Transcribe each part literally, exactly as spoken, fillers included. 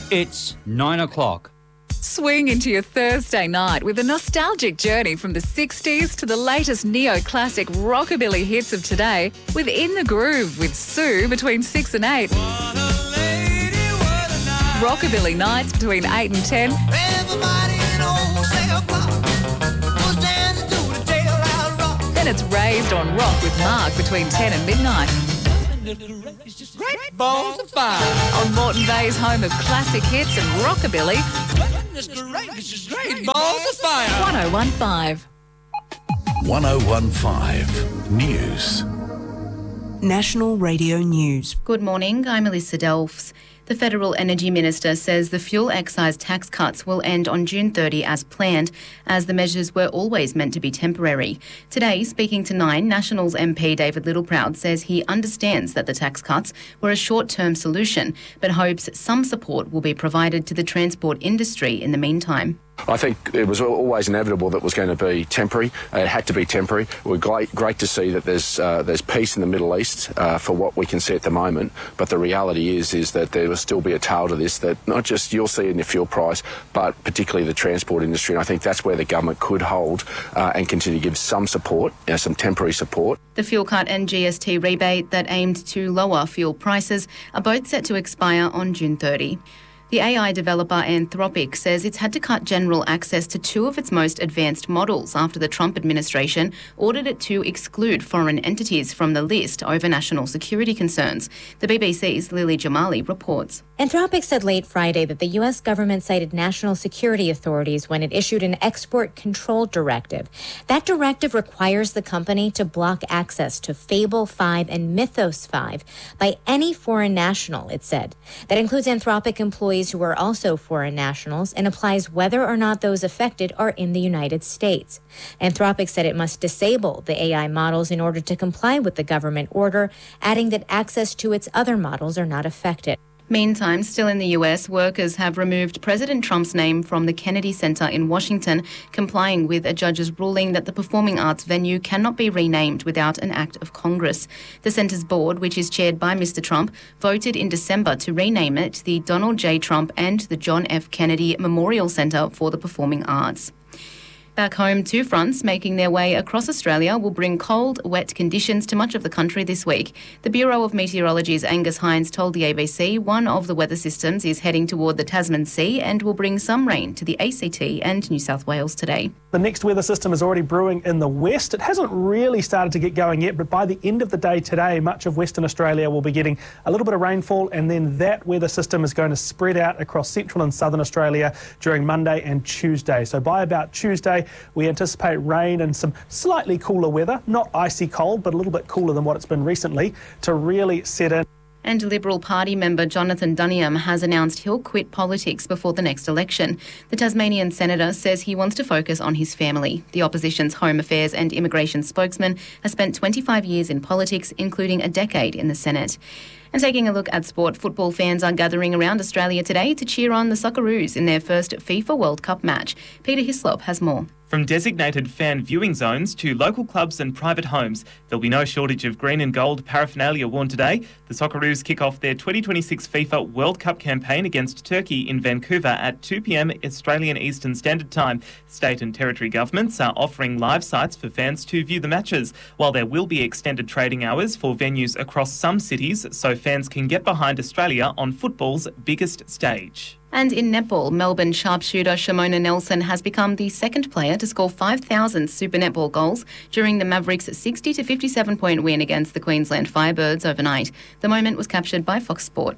It's nine o'clock. Swing into your Thursday night with a nostalgic journey from the sixties to the latest neo-classic rockabilly hits of today with In the Groove with Sue between six and eight. Rockabilly nights between eight and ten. Then it's Raised on Rock with Mark between ten and midnight. Great balls of fire. On Moreton Bay's home of classic hits and rockabilly. Great balls of fire. one oh one five. one oh one five News. National Radio News. Good morning, I'm Melissa Delfs. The Federal Energy Minister says the fuel excise tax cuts will end on June thirtieth as planned, as the measures were always meant to be temporary. Today, speaking to Nine, Nationals M P David Littleproud says he understands that the tax cuts were a short-term solution, but hopes some support will be provided to the transport industry in the meantime. I think it was always inevitable that it was going to be temporary. It had to be temporary. We're great, great to see that there's uh, there's peace in the Middle East uh, for what we can see at the moment. But the reality is is that there will still be a tail to this. That not just you'll see it in the fuel price, but particularly the transport industry. And I think that's where the government could hold uh, and continue to give some support, you know, some temporary support. The fuel cut and G S T rebate that aimed to lower fuel prices are both set to expire on June thirtieth. The A I developer Anthropic says it's had to cut general access to two of its most advanced models after the Trump administration ordered it to exclude foreign entities from the list over national security concerns. The B B C's Lily Jamali reports. Anthropic said late Friday that the U S government cited national security authorities when it issued an export control directive. That directive requires the company to block access to Fable five and Mythos five by any foreign national, it said. That includes Anthropic employees who are also foreign nationals and applies whether or not those affected are in the United States. Anthropic said it must disable the A I models in order to comply with the government order, adding that access to its other models are not affected. Meantime, still in the U S, workers have removed President Trump's name from the Kennedy Center in Washington, complying with a judge's ruling that the performing arts venue cannot be renamed without an act of Congress. The center's board, which is chaired by Mister Trump, voted in December to rename it the Donald J. Trump and the John F. Kennedy Memorial Center for the Performing Arts. Back home, two fronts making their way across Australia will bring cold, wet conditions to much of the country this week. The Bureau of Meteorology's Angus Hines told the A B C one of the weather systems is heading toward the Tasman Sea and will bring some rain to the A C T and New South Wales today. The next weather system is already brewing in the west. It hasn't really started to get going yet, but by the end of the day today, much of Western Australia will be getting a little bit of rainfall, and then that weather system is going to spread out across central and southern Australia during Monday and Tuesday. So by about Tuesday, we anticipate rain and some slightly cooler weather, not icy cold, but a little bit cooler than what it's been recently, to really set in. And Liberal Party member Jonathan Duniam has announced he'll quit politics before the next election. The Tasmanian senator says he wants to focus on his family. The opposition's Home Affairs and Immigration spokesman has spent twenty-five years in politics, including a decade in the Senate. And taking a look at sport, football fans are gathering around Australia today to cheer on the Socceroos in their first FIFA World Cup match. Peter Hislop has more. From designated fan viewing zones to local clubs and private homes, there'll be no shortage of green and gold paraphernalia worn today. The Socceroos kick off their twenty twenty-six FIFA World Cup campaign against Turkey in Vancouver at two p.m. Australian Eastern Standard Time. State and territory governments are offering live sites for fans to view the matches, while there will be extended trading hours for venues across some cities so fans can get behind Australia on football's biggest stage. And in netball, Melbourne sharpshooter Shimona Nelson has become the second player to score five thousand Super Netball goals during the Mavericks' sixty to fifty-seven point win against the Queensland Firebirds overnight. The moment was captured by Fox Sport.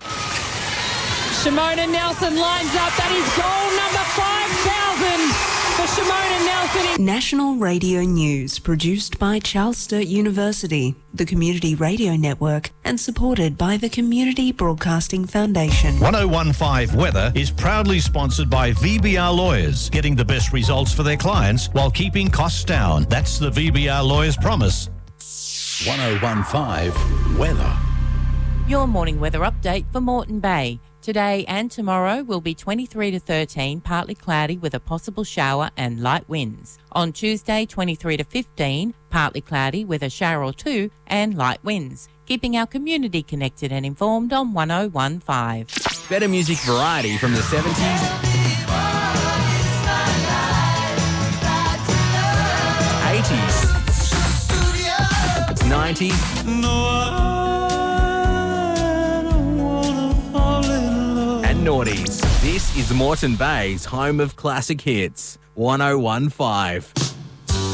Shimona Nelson lines up. That is goal number five thousand for Shimona Nelson. National Radio News, produced by Charles Sturt University, the Community Radio Network, and supported by the Community Broadcasting Foundation. one oh one five Weather is proudly sponsored by V B R Lawyers, getting the best results for their clients while keeping costs down. That's the V B R Lawyers promise. one oh one five Weather. Your morning weather update for Moreton Bay. Today and tomorrow will be twenty-three to thirteen, partly cloudy with a possible shower and light winds. On Tuesday, twenty-three to fifteen, partly cloudy with a shower or two and light winds. Keeping our community connected and informed on one oh one five. Better music variety from the seventies, eighties, nineties, and noughties. This is Moreton Bay's home of classic hits. one oh one point five.